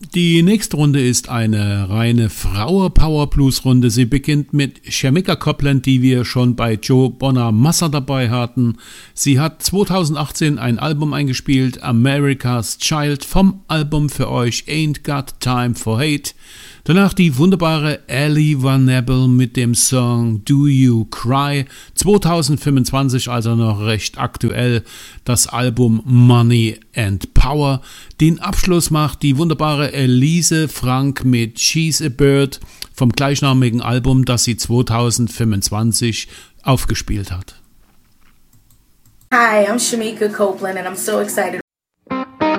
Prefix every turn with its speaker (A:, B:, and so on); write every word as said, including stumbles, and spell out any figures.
A: Die nächste Runde ist eine reine Frauen-Power-Blues-Runde. Sie beginnt mit Shamika Copland, die wir schon bei Joe Bonamassa dabei hatten. Sie hat zweitausendachtzehn ein Album eingespielt, America's Child, vom Album für euch Ain't Got Time for Hate. Danach die wunderbare Ellie Van Nebel mit dem Song Do You Cry, zweitausendfünfundzwanzig, also noch recht aktuell, das Album Money and Power. Den Abschluss macht die wunderbare Elise Frank mit She's a Bird vom gleichnamigen Album, das sie zweitausendfünfundzwanzig aufgespielt hat.
B: Hi, I'm Shamika Copeland and I'm so excited